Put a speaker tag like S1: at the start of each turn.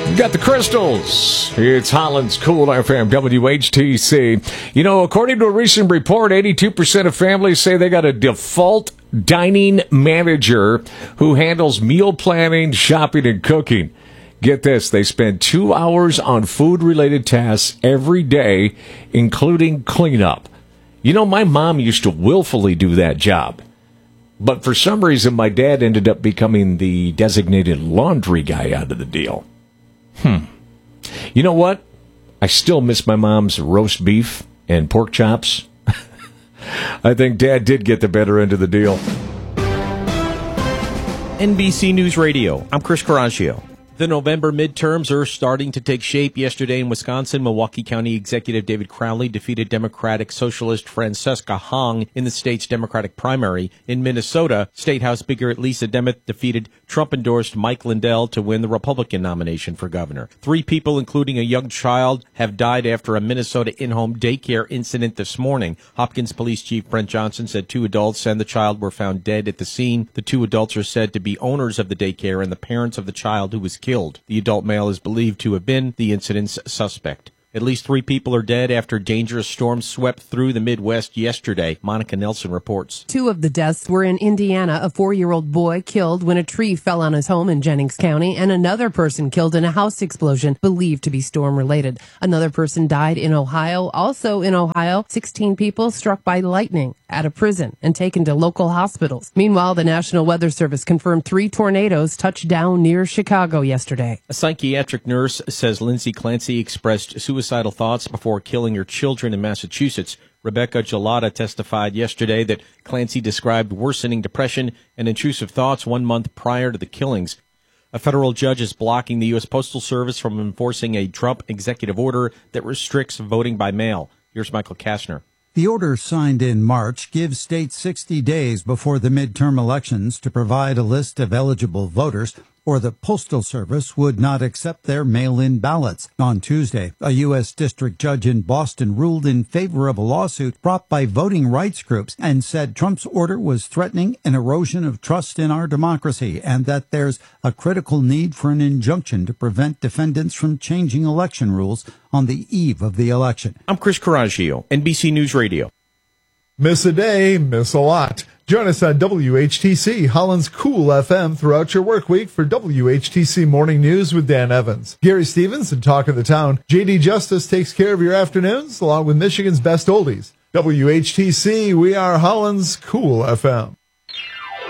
S1: Got the Crystals. It's Holland's Cool FM, WHTC. You know, according to a recent report, 82% of families say they got a default dining manager who handles meal planning, shopping, and cooking. Get this, they spend 2 hours on food-related tasks every day, including cleanup. You know, my mom used to willfully do that job. But for some reason, my dad ended up becoming the designated laundry guy out of the deal. You know what? I still miss my mom's roast beef and pork chops. I think Dad did get the better end of the deal.
S2: NBC News Radio, I'm Chris Carragio. The November midterms are starting to take shape. Yesterday in Wisconsin, Milwaukee County Executive David Crowley defeated Democratic Socialist Francesca Hong in the state's Democratic primary. In Minnesota, State House Speaker Lisa Demuth defeated Trump-endorsed Mike Lindell to win the Republican nomination for governor. 3 people, including a young child, have died after a Minnesota in-home daycare incident this morning. Hopkins Police Chief Brent Johnson said 2 adults and the child were found dead at the scene. The 2 adults are said to be owners of the daycare and the parents of the child who was killed. The adult male is believed to have been the incident's suspect. At least 3 people are dead after dangerous storms swept through the Midwest yesterday. Monica Nelson reports.
S3: 2 of the deaths were in Indiana. A 4-year-old boy killed when a tree fell on his home in Jennings County, and another person killed in a house explosion believed to be storm-related. Another person died in Ohio. Also in Ohio, 16 people struck by lightning at a prison and taken to local hospitals. Meanwhile, the National Weather Service confirmed 3 tornadoes touched down near Chicago yesterday.
S2: A psychiatric nurse says Lindsay Clancy expressed suicidal thoughts before killing her children in Massachusetts. Rebecca Gelada testified yesterday that Clancy described worsening depression and intrusive thoughts 1 month prior to the killings. A federal judge is blocking the U.S. Postal Service from enforcing a Trump executive order that restricts voting by mail. Here's Michael Kastner.
S4: The order signed in March gives states 60 days before the midterm elections to provide a list of eligible voters, or the Postal Service would not accept their mail-in ballots. On Tuesday, a U.S. district judge in Boston ruled in favor of a lawsuit brought by voting rights groups and said Trump's order was threatening an erosion of trust in our democracy and that there's a critical need for an injunction to prevent defendants from changing election rules on the eve of the election.
S2: I'm Chris Carragio, NBC News Radio.
S5: Miss a day, miss a lot. Join us on WHTC, Holland's Cool FM, throughout your work week for WHTC Morning News with Dan Evans, Gary Stevens, and Talk of the Town. JD Justice takes care of your afternoons, along with Michigan's best oldies. WHTC, we are Holland's Cool FM.